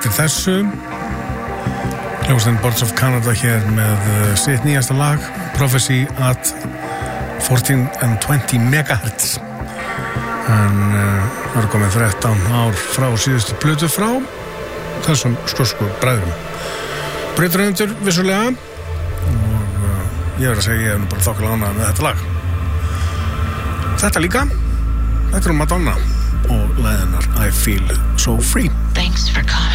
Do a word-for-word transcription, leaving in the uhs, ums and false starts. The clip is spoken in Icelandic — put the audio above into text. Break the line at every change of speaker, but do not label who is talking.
Til þessu hljómsveitin Boards of Canada hér með sitt nýjasta lag Prophecy at fourteen and twenty megahertz en uh, það er komið þrettán ár frá síðustu plötu frá þessum skosku bræðrum breytröndur vissulega og uh, ég verð að segja ég er nú bara þokkulega ánægður með þetta lag þetta líka þetta er Madonna og lagið hennar I Feel So Free.
Thanks for coming.